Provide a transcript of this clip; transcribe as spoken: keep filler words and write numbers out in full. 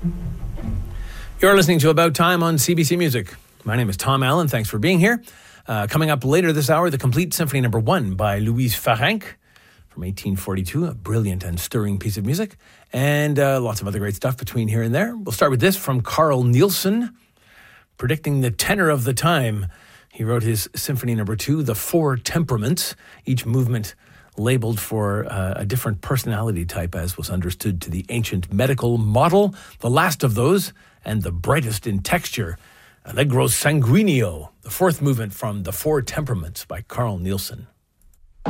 You're listening to About Time on C B C Music. My name is Tom Allen. Thanks for being here. Uh, coming up later this hour, the complete Symphony Number One by Louise Farenc from eighteen forty-two, a brilliant and stirring piece of music, and uh, lots of other great stuff between here and there. We'll start with this from Carl Nielsen, predicting the tenor of the time. He wrote his Symphony Number Two, The Four Temperaments, each movement labeled for uh, a different personality type, as was understood to the ancient medical model. The last of those, and the brightest in texture, Allegro Sanguineo, the fourth movement from The Four Temperaments by Carl Nielsen.